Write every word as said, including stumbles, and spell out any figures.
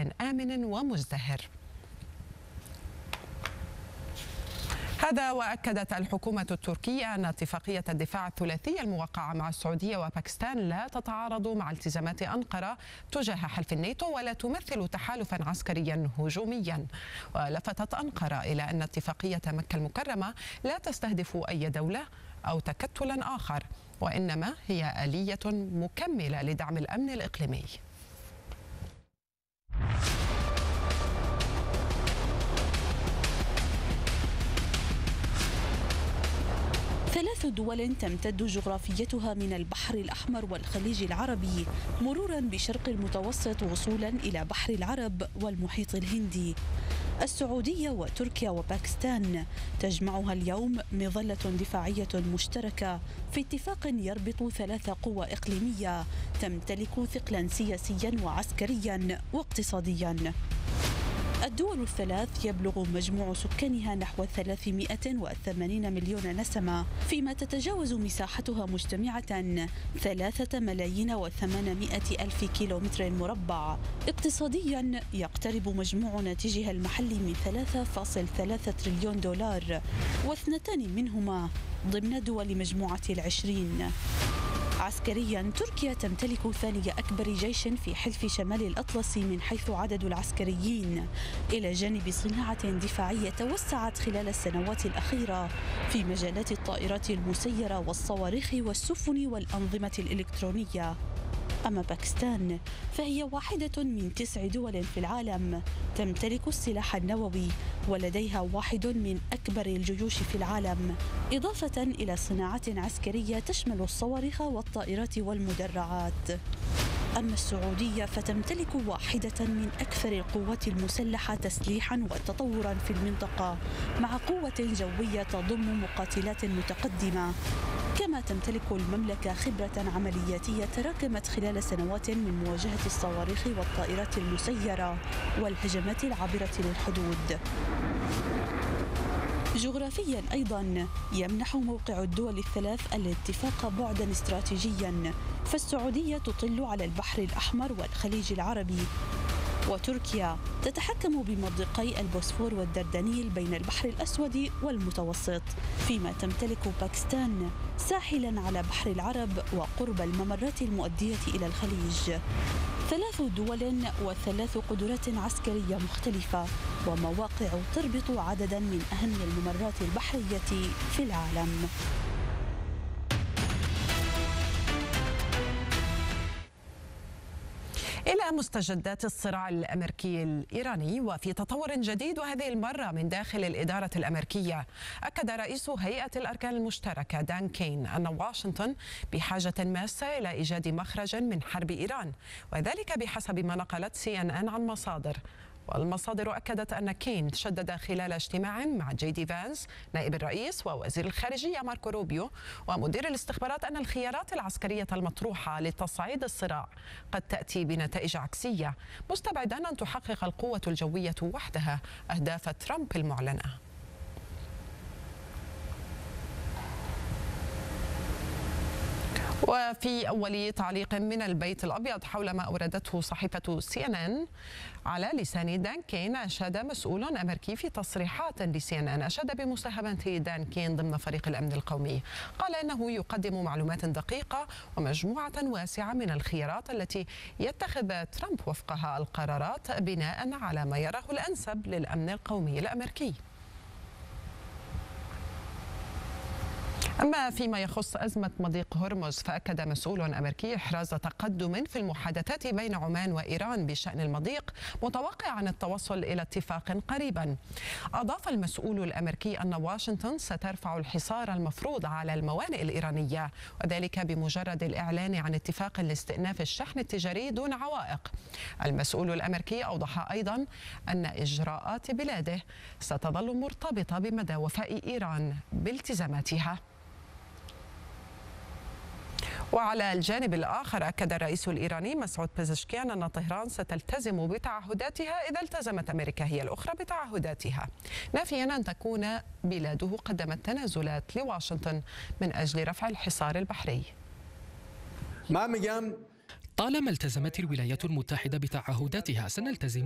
آمن ومزدهر. هذا وأكدت الحكومة التركية أن اتفاقية الدفاع الثلاثية الموقعة مع السعودية وباكستان لا تتعارض مع التزامات أنقرة تجاه حلف الناتو ولا تمثل تحالفا عسكريا هجوميا. ولفتت أنقرة إلى أن اتفاقية مكة المكرمة لا تستهدف أي دولة أو تكتلا آخر، وإنما هي آلية مكملة لدعم الأمن الإقليمي. ثلاث دول تمتد جغرافيتها من البحر الأحمر والخليج العربي مرورا بشرق المتوسط وصولا إلى بحر العرب والمحيط الهندي. السعودية وتركيا وباكستان تجمعها اليوم مظلة دفاعية مشتركة في اتفاق يربط ثلاث قوى إقليمية تمتلك ثقلا سياسيا وعسكريا واقتصاديا. الدول الثلاث يبلغ مجموع سكانها نحو ثلاثمائة وثمانين مليون نسمة، فيما تتجاوز مساحتها مجتمعة ثلاثة ملايين وثمانمائة ألف كيلومتر مربع. اقتصاديا يقترب مجموع ناتجها المحلي من ثلاثة فاصلة ثلاثة تريليون دولار، واثنتان منهما ضمن دول مجموعة العشرين. عسكريا تركيا تمتلك ثاني أكبر جيش في حلف شمال الأطلسي من حيث عدد العسكريين، إلى جانب صناعة دفاعية توسعت خلال السنوات الأخيرة في مجالات الطائرات المسيرة والصواريخ والسفن والأنظمة الإلكترونية. أما باكستان فهي واحدة من تسع دول في العالم تمتلك السلاح النووي، ولديها واحد من أكبر الجيوش في العالم، إضافة إلى صناعة عسكرية تشمل الصواريخ والطائرات والمدرعات. أما السعودية فتمتلك واحدة من أكثر القوات المسلحة تسليحا وتطورا في المنطقة، مع قوة جوية تضم مقاتلات متقدمة. كما تمتلك المملكة خبرة عملياتية تراكمت خلال سنوات من مواجهة الصواريخ والطائرات المسيرة والهجمات العابرة للحدود. جغرافيا أيضا يمنح موقع الدول الثلاث الاتفاق بعدا استراتيجيا، فالسعودية تطل على البحر الأحمر والخليج العربي، وتركيا تتحكم بمضيقي البوسفور والدردنيل بين البحر الأسود والمتوسط، فيما تمتلك باكستان ساحلا على بحر العرب وقرب الممرات المؤدية إلى الخليج. ثلاث دول وثلاث قدرات عسكرية مختلفة ومواقع تربط عددا من أهم الممرات البحرية في العالم. إلى مستجدات الصراع الأمريكي الإيراني وفي تطور جديد، وهذه المرة من داخل الإدارة الأمريكية. أكد رئيس هيئة الأركان المشتركة دان كين أن واشنطن بحاجة ماسة إلى إيجاد مخرج من حرب إيران، وذلك بحسب ما نقلت سي إن إن عن مصادر. والمصادر أكدت أن كين شدد خلال اجتماع مع جي دي فانس نائب الرئيس ووزير الخارجية ماركو روبيو ومدير الاستخبارات أن الخيارات العسكرية المطروحة لتصعيد الصراع قد تأتي بنتائج عكسية، مستبعدا أن تحقق القوة الجوية وحدها أهداف ترامب المعلنة. وفي أول تعليق من البيت الأبيض حول ما أوردته صحيفة سي إن إن على لسان دان كين، أشاد مسؤول أمريكي في تصريحات لسي إن إن أشاد بمساهمة دان كين ضمن فريق الأمن القومي. قال إنه يقدم معلومات دقيقة ومجموعة واسعة من الخيارات التي يتخذ ترامب وفقها القرارات بناء على ما يراه الأنسب للأمن القومي الأمريكي. أما فيما يخص أزمة مضيق هرمز، فأكد مسؤول أمريكي إحراز تقدم في المحادثات بين عمان وإيران بشأن المضيق، متوقعا التوصل إلى اتفاق قريبا. أضاف المسؤول الأمريكي أن واشنطن سترفع الحصار المفروض على الموانئ الإيرانية، وذلك بمجرد الإعلان عن اتفاق لاستئناف الشحن التجاري دون عوائق. المسؤول الأمريكي أوضح أيضا أن إجراءات بلاده ستظل مرتبطة بمدى وفاء إيران بالتزاماتها. وعلى الجانب الآخر أكد الرئيس الإيراني مسعود بيزشكيان أن طهران ستلتزم بتعهداتها إذا التزمت أمريكا هي الأخرى بتعهداتها، نافيا أن تكون بلاده قدمت تنازلات لواشنطن من أجل رفع الحصار البحري. طالما التزمت الولايات المتحدة بتعهداتها سنلتزم